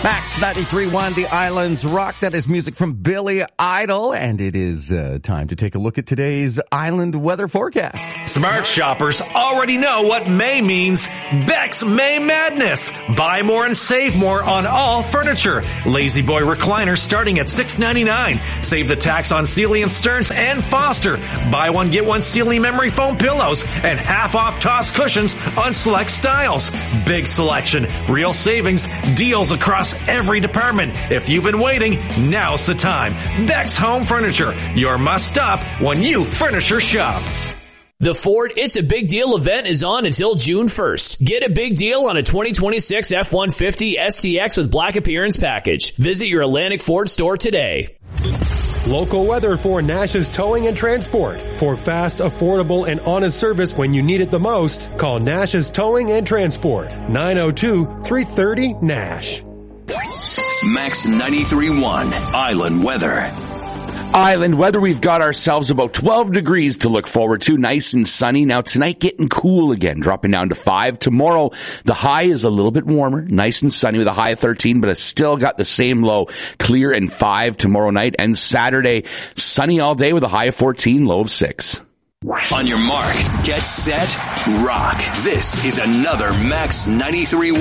Max 93.1, The Islands Rock. That is music from Billy Idol. And it is time to take a look at today's island weather forecast. Smart shoppers already know what May means. Beck's May Madness. Buy more and save more on all furniture. Lazy Boy recliners starting at $6.99. Save the tax on Sealy and Stearns and Foster. Buy one, get one Sealy memory foam pillows and half off toss cushions on select styles. Big selection, real savings, deals across every department. If you've been waiting, now's the time. Beck's Home Furniture, your must-stop when you furniture shop. The Ford It's a Big Deal event is on until June 1st. Get a big deal on a 2026 F-150 STX with Black Appearance Package. Visit your Atlantic Ford store today. Local weather for Nash's Towing and Transport. For fast, affordable, and honest service when you need it the most, call Nash's Towing and Transport. 902-330-NASH. Max 93.1 Island Weather. Island weather, we've got ourselves about 12 degrees to look forward to. Nice and sunny. Now tonight getting cool again, dropping down to 5. Tomorrow, the high is a little bit warmer, nice and sunny with a high of 13, but it's still got the same low, clear and 5 tomorrow night. And Saturday, sunny all day with a high of 14, low of 6. On your mark, get set, rock. This is another Max 93.1